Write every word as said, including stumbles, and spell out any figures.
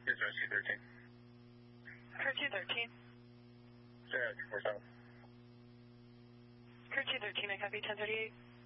Yes, R C thirteen. Crew two thirteen. Yeah, two four seven. Crew two thirteen, I copy ten thirty-eight.